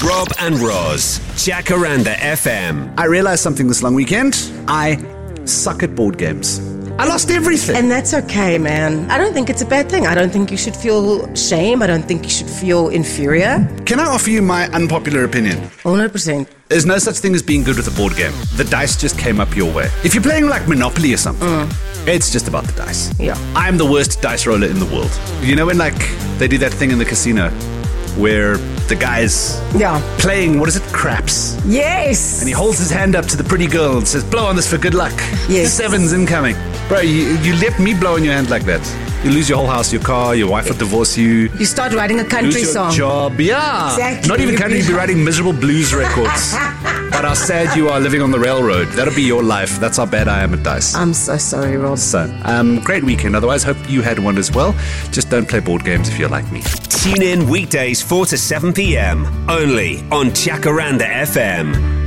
Rob and Roz, Jacaranda FM. I realized something this long weekend. I suck at board games. I lost everything. And that's okay, man. I don't think it's a bad thing. I don't think you should feel shame. I don't think you should feel inferior. Can I offer you my unpopular opinion? 100%. There's no such thing as being good with a board game. The dice just came up your way. If you're playing like Monopoly or something, it's just about the dice. Yeah. I'm the worst dice roller in the world. You know when like they do that thing in the casino where the guy's playing, what is it, craps? Yes. And he holds his hand up to the pretty girl and says, blow on this for good luck. Yes. 7's incoming. Bro, you let me blow on your hand like that. You lose your whole house, your car, your wife will divorce you. You start writing a country lose your song. job. Yeah. Exactly. Not even country, you'll be writing miserable blues records. But how sad you are living on the railroad. That'll be your life. That's how bad I am at dice. I'm so sorry, Rob. So, great weekend. Otherwise, hope you had one as well. Just don't play board games if you're like me. Tune in weekdays 4 to 7 p.m. only on Jacaranda FM.